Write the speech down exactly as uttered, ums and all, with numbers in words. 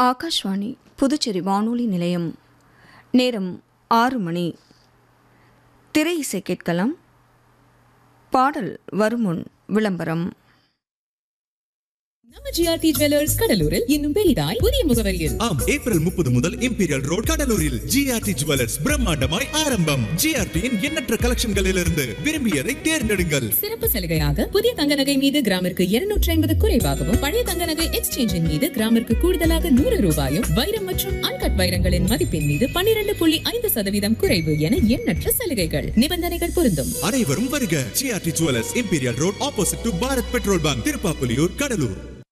ஆகாஷ்வாணி புதுச்சேரி வானொலி நிலையம். நேரம் ஆறு மணி. திரை இசை கேட்கலாம். பாடல் வருமுன் விளம்பரம். நம்ம ஜிஆர்டி ஜுவல்லர்ஸ் கடலூரில் இன்னும் பெரிதாய் புதிய முகவரியில் ஆம், ஏப்ரல் முப்பது முதல் இம்பீரியல் ரோட் கடலூரில் ஜிஆர்டி ஜுவல்லர்ஸ் பிரம்மாண்டமாய் ஆரம்பம். ஜிஆர்டியின் எண்ணற்ற கலெக்ஷன்களிலிருந்து விரும்பியதை தேர்ந்தெடுங்கள். சிறப்பு சலுகையாக புதிய தங்க நகை மீது கிராமிற்கு இருநூற்றி ஐம்பது குறைவாகவும், பழைய தங்க நகை எக்ஸ்சேஞ்சின் மீது கிராமிற்கு கூடுதலாக நூறு ரூபாயும், வைரம் மற்றும் அன்கட் வைரங்களின் மதிப்பின் மீது பன்னிரண்டு புள்ளி ஐந்து சதவீதம் குறைவு என எண்ணற்ற சலுகைகள். நிபந்தனைகள் பொருந்தும். அனைவரும் வருக. GRT jewellers, imperial road, opposite to Bharat petrol bunk, Tiruppapuliyur, Cuddalore.